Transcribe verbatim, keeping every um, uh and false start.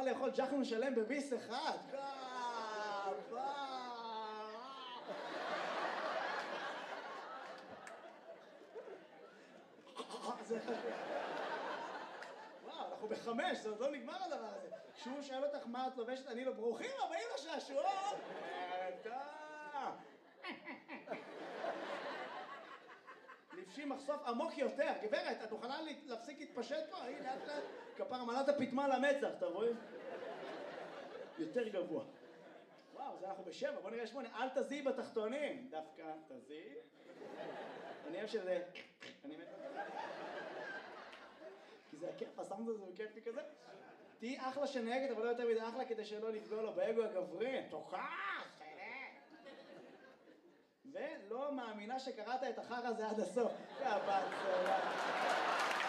לאכול ג'חנון שלם בביס אחד. וואו, אנחנו בחמש, זה עוד לא נגמר הדבר הזה. כשהוא שואל אותך מה את לובשת, אני לא, ברוכים הבאים לשעשועון! לבשי מחשוף עמוק יותר. גברת, את מוכנה להפסיק להתפשט פה? הנה, לאט לאט. כפרה, מלאת הפטמה למצח, אתה רואה? יותר גבוה. וואו, זה אנחנו בשבע, בוא נראה שמונה. אל תזיעי בתחתונים. דווקא תזיעי. אני אוהב שזה... אני מת... כי זה הכיף, הסאונד הזה הוא כיף לי כזה. תהי אחלה שנהגת, אבל לא יותר מדי אחלה כדי שלא נפגוע לו באגו הגברי. תוכח! ולא מאמינה שקראת את החר הזה עד הסוף. יא בת סלאם.